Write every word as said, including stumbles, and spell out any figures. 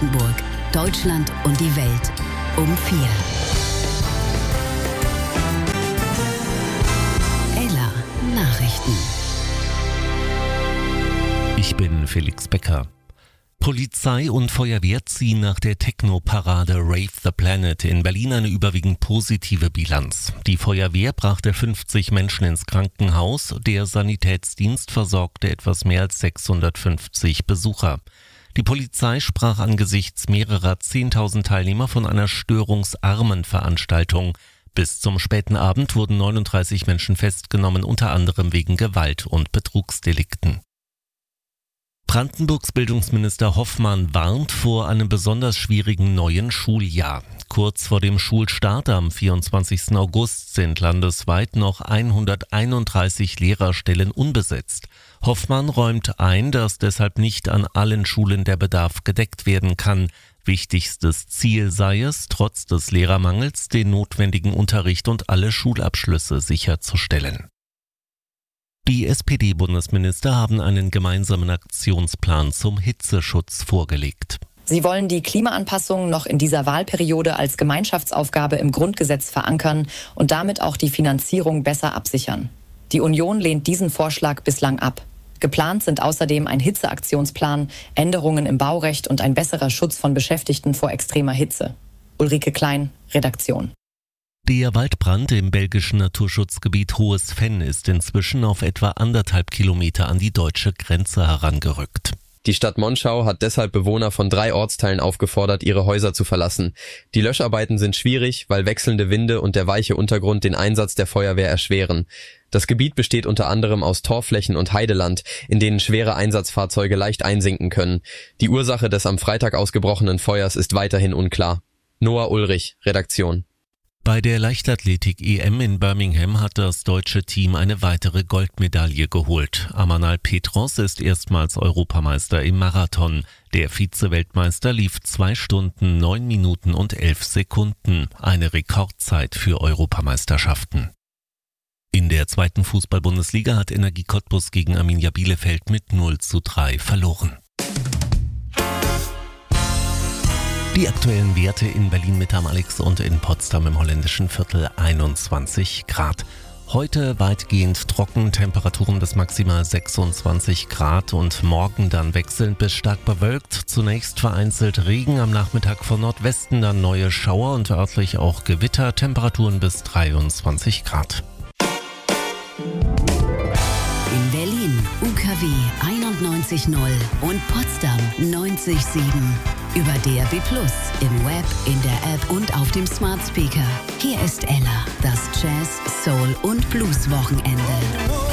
Brandenburg, Deutschland und die Welt um vier. Ella Nachrichten. Ich bin Felix Becker. Polizei und Feuerwehr ziehen nach der Techno-Parade Rave the Planet in Berlin eine überwiegend positive Bilanz. Die Feuerwehr brachte fünfzig Menschen ins Krankenhaus, der Sanitätsdienst versorgte etwas mehr als sechshundertfünfzig Besucher. Die Polizei sprach angesichts mehrerer zehntausend Teilnehmer von einer störungsarmen Veranstaltung. Bis zum späten Abend wurden neununddreißig Menschen festgenommen, unter anderem wegen Gewalt- und Betrugsdelikten. Brandenburgs Bildungsminister Hoffmann warnt vor einem besonders schwierigen neuen Schuljahr. Kurz vor dem Schulstart am vierundzwanzigsten August sind landesweit noch hunderteinunddreißig Lehrerstellen unbesetzt. Hoffmann räumt ein, dass deshalb nicht an allen Schulen der Bedarf gedeckt werden kann. Wichtigstes Ziel sei es, trotz des Lehrermangels den notwendigen Unterricht und alle Schulabschlüsse sicherzustellen. Die S P D-Bundesminister haben einen gemeinsamen Aktionsplan zum Hitzeschutz vorgelegt. Sie wollen die Klimaanpassung noch in dieser Wahlperiode als Gemeinschaftsaufgabe im Grundgesetz verankern und damit auch die Finanzierung besser absichern. Die Union lehnt diesen Vorschlag bislang ab. Geplant sind außerdem ein Hitzeaktionsplan, Änderungen im Baurecht und ein besserer Schutz von Beschäftigten vor extremer Hitze. Ulrike Klein, Redaktion. Der Waldbrand im belgischen Naturschutzgebiet Hohes Venn ist inzwischen auf etwa anderthalb Kilometer an die deutsche Grenze herangerückt. Die Stadt Monschau hat deshalb Bewohner von drei Ortsteilen aufgefordert, ihre Häuser zu verlassen. Die Löscharbeiten sind schwierig, weil wechselnde Winde und der weiche Untergrund den Einsatz der Feuerwehr erschweren. Das Gebiet besteht unter anderem aus Torfflächen und Heideland, in denen schwere Einsatzfahrzeuge leicht einsinken können. Die Ursache des am Freitag ausgebrochenen Feuers ist weiterhin unklar. Noah Ulrich, Redaktion. Bei der Leichtathletik-E M in Birmingham hat das deutsche Team eine weitere Goldmedaille geholt. Amanal Petros ist erstmals Europameister im Marathon. Der Vize-Weltmeister lief zwei Stunden, neun Minuten und elf Sekunden. Eine Rekordzeit für Europameisterschaften. In der zweiten Fußball-Bundesliga hat Energie Cottbus gegen Arminia Bielefeld mit null zu drei verloren. Die aktuellen Werte in Berlin Mitte am Alex und in Potsdam im holländischen Viertel einundzwanzig Grad. Heute weitgehend trocken, Temperaturen bis maximal sechsundzwanzig Grad und morgen dann wechselnd bis stark bewölkt. Zunächst vereinzelt Regen, am Nachmittag von Nordwesten dann neue Schauer und örtlich auch Gewitter, Temperaturen bis dreiundzwanzig Grad. In Berlin U K W einundneunzig Komma null und Potsdam neunzig Komma sieben. Über D A B plus, im Web, in der App und auf dem Smart Speaker. Hier ist Ella, das Jazz, Soul und Blues Wochenende.